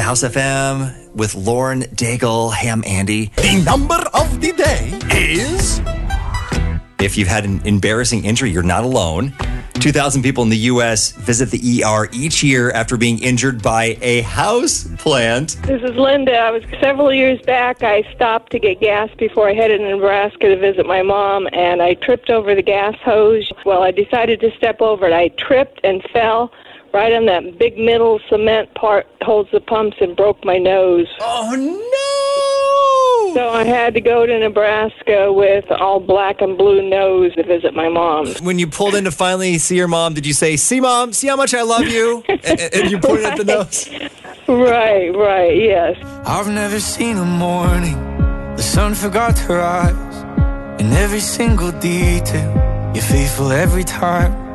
House FM with Lauren Daigle. Hey, I'm Andy. The number of the day is... If you've had an embarrassing injury, you're not alone. 2,000 people in the U.S. visit the ER each year after being injured by a house plant. This is Linda. Several years back, I stopped to get gas before I headed to Nebraska to visit my mom, and I tripped over the gas hose. Well, I decided to step over it. I tripped and fell right on that big middle cement part that holds the pumps and broke my nose. Oh, no! So I had to go to Nebraska with all black and blue nose to visit my mom. When you pulled in to finally see your mom, did you say, "See, Mom, see how much I love you"? And you pointed at the nose? Right, yes. I've never seen a morning the sun forgot to rise. In every single detail, you're faithful every time.